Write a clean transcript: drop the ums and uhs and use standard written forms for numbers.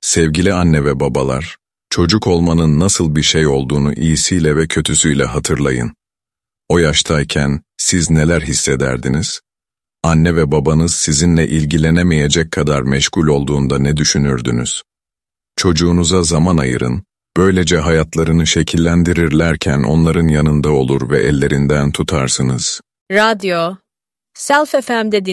Sevgili anne ve babalar, çocuk olmanın nasıl bir şey olduğunu iyisiyle ve kötüsüyle hatırlayın. O yaştayken siz neler hissederdiniz? Anne ve babanız sizinle ilgilenemeyecek kadar meşgul olduğunda ne düşünürdünüz? Çocuğunuza zaman ayırın, böylece hayatlarını şekillendirirlerken onların yanında olur ve ellerinden tutarsınız. Radyo, Self FM'de